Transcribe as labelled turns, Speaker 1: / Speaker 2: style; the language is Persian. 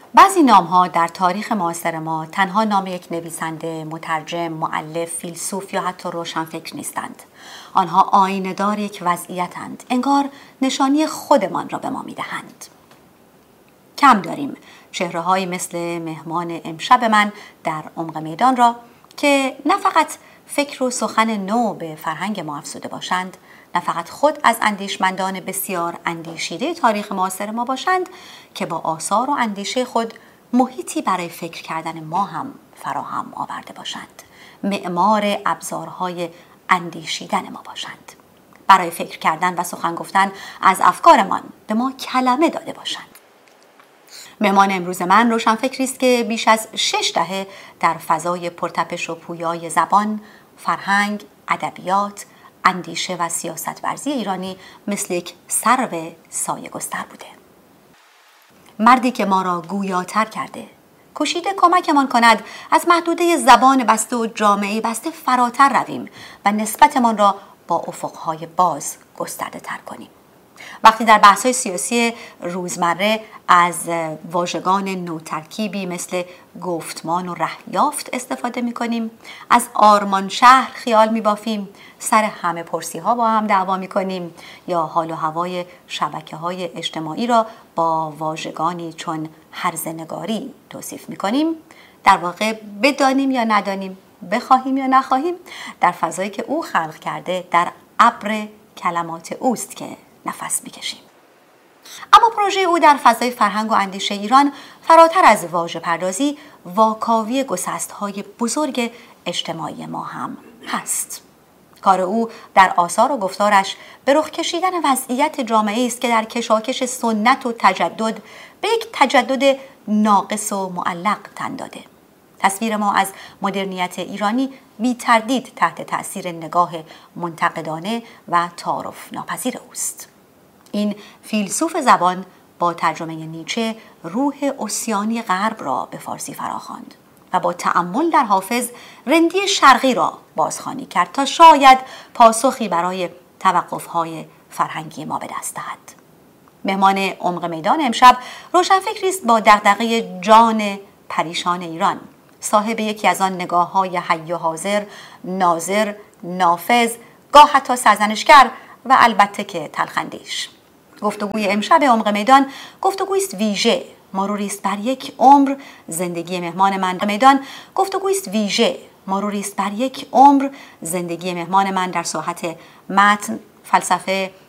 Speaker 1: بعضی نام‌ها در تاریخ معاصر ما تنها نام یک نویسنده، مترجم، مؤلف، فیلسوف یا حتی روشنفکر نیستند. آنها آینه‌دار یک وضعیتند. انگار نشانی خودمان را به ما می‌دهند. کم داریم چهره‌هایی مثل مهمان امشب من در عمق میدان را که نه فقط فکر و سخن نو به فرهنگ ما افزوده باشند، نه فقط خود از اندیشمندان بسیار اندیشیده تاریخ معاصر ما باشند که با آثار و اندیشه خود محیطی برای فکر کردن ما هم فراهم آورده باشند. معمار ابزارهای اندیشیدن ما باشند. برای فکر کردن و سخن گفتن از افکارمان به ما کلمه داده باشند. مهمان امروز من روشنفکری است که بیش از 6 دهه در فضای پرتپش و پویای زبان، فرهنگ، ادبیات، اندیشه و سیاست ورزی ایرانی مثل یک سرو سایه گستر بوده. مردی که ما را گویاتر کرده، کوشیده کمکمان کند از محدوده زبان بسته و جامعه بسته فراتر رویم و نسبتمان را با افقهای باز گسترده تر کنیم. وقتی در بحث‌های سیاسی روزمره از واژگان نوترکیبی مثل گفتمان و رهیافت استفاده می‌کنیم، از آرمان شهر خیال می‌بافیم، سر همه پرسی‌ها با هم دعوا می‌کنیم یا حال و هوای شبکه‌های اجتماعی را با واژگانی چون هرزنگاری توصیف می‌کنیم، در واقع بدانیم یا ندانیم، بخواهیم یا نخواهیم، در فضایی که او خلق کرده در ابر کلمات اوست که نفس می‌کشیم. اما پروژه او در فضای فرهنگ و اندیشه ایران فراتر از واژه پردازی واکاوی گسست‌های بزرگ اجتماعی ما هم هست. کار او در آثار و گفتارش به رخ کشیدن وضعیت جامعه است که در کشاکش سنت و تجدد به یک تجدد ناقص و معلق تن داده. تصویر ما از مدرنیت ایرانی بی تردید تحت تأثیر نگاه منتقدانه و تعارف ناپذیر اوست. این فیلسوف زبان با ترجمه نیچه روح عصیانی غرب را به فارسی فراخواند و با تأمل در حافظ رندی شرقی را بازخوانی کرد تا شاید پاسخی برای توقف‌های فرهنگی ما به دست دهد. مهمان عمق میدان امشب روشنفکری است با دغدغه جان پریشان ایران، صاحب یکی از آن نگاه‌های حی و حاضر، ناظر، نافذ، گاه حتی سرزنشگر و البته که تلخ‌اندیش. گفتگوی امشب عمق میدان گفتگویی است ویژه، مروری است بر یک عمر. زندگی مهمان من میدان گفتگویی است ویژه، مروری است بر یک عمر. زندگی مهمان من در ساحت متن، فلسفه،